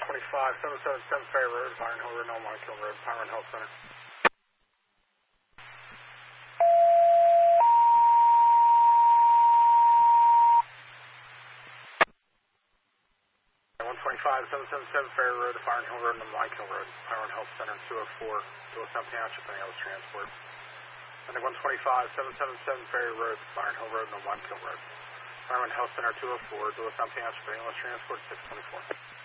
777 Ferry Road, Byron Hill Road, White Hill Road, Byron Health Center. 777 Ferry Road, Byron Hill Road, White Hill Road, Byron Health Center, 204, South Township, any other transport. And 125, 777 Ferry Road, Byron Hill Road, White Hill Road, Byron Health Center, 204, South Township, any other transport, 624.